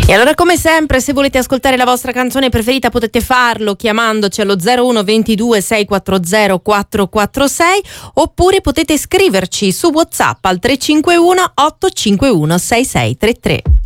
E allora, come sempre, se volete ascoltare la vostra canzone preferita potete farlo chiamandoci allo 01 22 640 446 oppure potete scriverci su WhatsApp al 351 851 6633.